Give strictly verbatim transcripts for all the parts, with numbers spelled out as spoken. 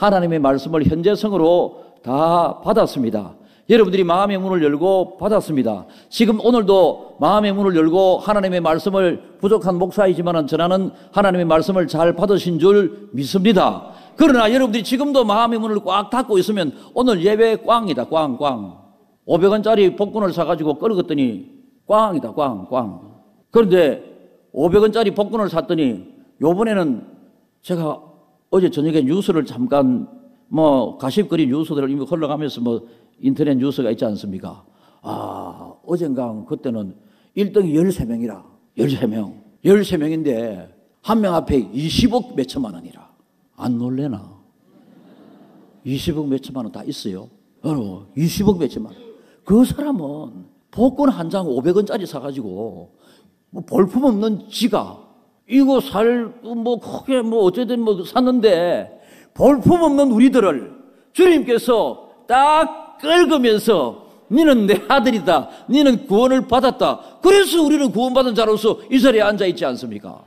하나님의 말씀을 현재성으로 다 받았습니다. 여러분들이 마음의 문을 열고 받았습니다. 지금 오늘도 마음의 문을 열고 하나님의 말씀을 부족한 목사이지만 저는 하나님의 말씀을 잘 받으신 줄 믿습니다. 그러나 여러분들이 지금도 마음의 문을 꽉 닫고 있으면 오늘 예배 꽝이다. 꽝 꽝. 오백 원짜리 복권을 사가지고 끌었더니 꽝이다. 꽝 꽝. 그런데 오백 원짜리 복권을 샀더니 요번에는 제가 어제 저녁에 뉴스를 잠깐 뭐 가십거리 뉴스들을 이미 흘러가면서 뭐 인터넷 뉴스가 있지 않습니까? 아, 어젠가 그때는 일 등이 열세 명이라. 열세 명. 열세 명인데 한 명 앞에 이십억 몇천만 원이라. 안 놀래나? 이십억 몇천만 원 다 있어요. 여러분, 이십억 몇천만 원. 그 사람은 복권 한 장 오백 원짜리 사가지고 뭐 볼품없는 지가 이거 살 뭐 크게 뭐 어쨌든 뭐 샀는데 볼품없는 우리들을 주님께서 딱 끌으면서 너는 내 아들이다. 너는 구원을 받았다. 그래서 우리는 구원받은 자로서 이 자리에 앉아 있지 않습니까?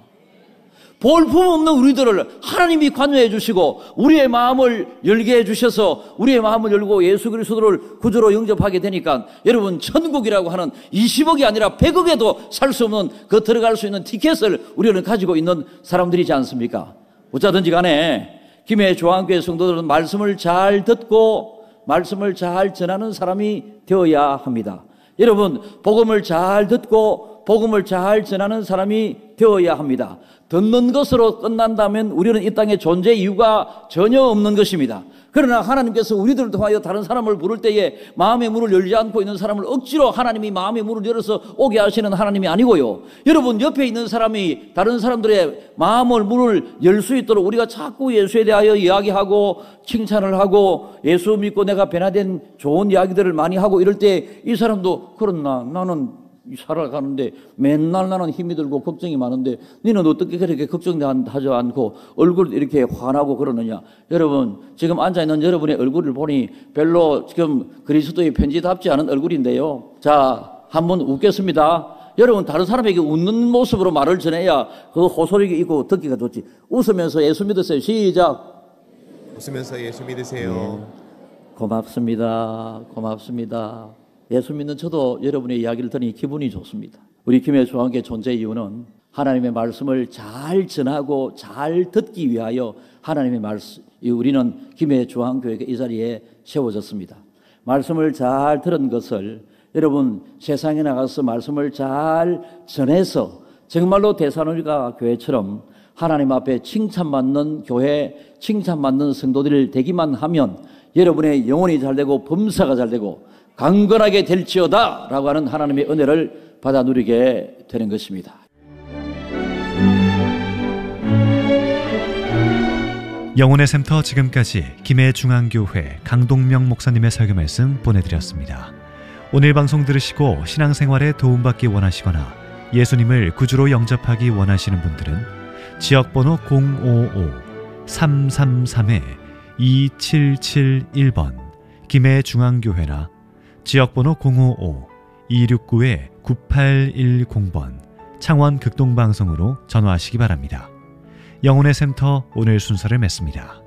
볼품없는 우리들을 하나님이 관여해 주시고 우리의 마음을 열게 해 주셔서 우리의 마음을 열고 예수 그리스도를 구주로 영접하게 되니까 여러분 천국이라고 하는 이십억이 아니라 백억에도 살 수 없는 그 들어갈 수 있는 티켓을 우리는 가지고 있는 사람들이지 않습니까? 어쩌든지 간에 김해 조항교회 성도들은 말씀을 잘 듣고 말씀을 잘 전하는 사람이 되어야 합니다. 여러분 복음을 잘 듣고 복음을 잘 전하는 사람이 되어야 합니다. 듣는 것으로 끝난다면 우리는 이 땅에 존재 이유가 전혀 없는 것입니다. 그러나 하나님께서 우리들을 통하여 다른 사람을 부를 때에 마음의 문을 열지 않고 있는 사람을 억지로 하나님이 마음의 문을 열어서 오게 하시는 하나님이 아니고요. 여러분 옆에 있는 사람이 다른 사람들의 마음을 문을 열 수 있도록 우리가 자꾸 예수에 대하여 이야기하고 칭찬을 하고 예수 믿고 내가 변화된 좋은 이야기들을 많이 하고 이럴 때 이 사람도 그렇나 나는 살아가는데 맨날 나는 힘이 들고 걱정이 많은데 너는 어떻게 그렇게 걱정하지 않고 얼굴 이렇게 환하고 그러느냐. 여러분 지금 앉아있는 여러분의 얼굴을 보니 별로 지금 그리스도의 편지답지 않은 얼굴인데요. 자 한번 웃겠습니다. 여러분 다른 사람에게 웃는 모습으로 말을 전해야 그 호소력이 있고 듣기가 좋지. 웃으면서 예수 믿으세요. 시작. 웃으면서 예수 믿으세요. 네. 고맙습니다. 고맙습니다. 예수 믿는 저도 여러분의 이야기를 들으니 기분이 좋습니다. 우리 김해 조항교회 존재 이유는 하나님의 말씀을 잘 전하고 잘 듣기 위하여 하나님의 말씀, 우리는 김해 조항교회가 이 자리에 세워졌습니다. 말씀을 잘 들은 것을 여러분 세상에 나가서 말씀을 잘 전해서 정말로 데살로니가 교회처럼 하나님 앞에 칭찬받는 교회, 칭찬받는 성도들이 되기만 하면 여러분의 영혼이 잘 되고 범사가 잘 되고 강건하게 될지어다 라고 하는 하나님의 은혜를 받아 누리게 되는 것입니다. 영혼의 샘터 지금까지 김해중앙교회 강동명 목사님의 설교 말씀 보내드렸습니다. 오늘 방송 들으시고 신앙생활에 도움받기 원하시거나 예수님을 구주로 영접하기 원하시는 분들은 지역번호 공오오 삼삼삼 이칠칠일 번 김해중앙교회나 지역번호 공오오 이육구 구팔일공 번 창원 극동방송으로 전화하시기 바랍니다. 영혼의 샘터 오늘 순서를 맺습니다.